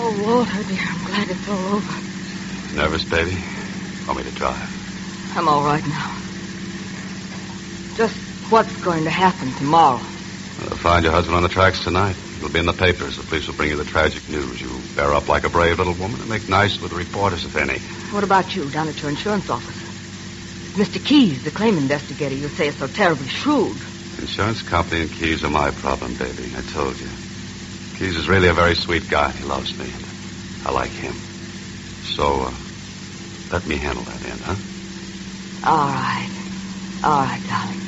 Oh, Walter, dear, I'm glad it's all over. Nervous, baby? Want me to drive? I'm all right now. Just what's going to happen tomorrow? I'll find your husband on the tracks tonight. It'll be in the papers. The police will bring you the tragic news. You bear up like a brave little woman and make nice with the reporters, if any. What about you down at your insurance office? Mr. Keyes, the claim investigator, you say is so terribly shrewd. Insurance company and Keyes are my problem, baby. I told you. Keyes is really a very sweet guy. He loves me, and I like him. So, let me handle that end, huh? All right. All right, darling.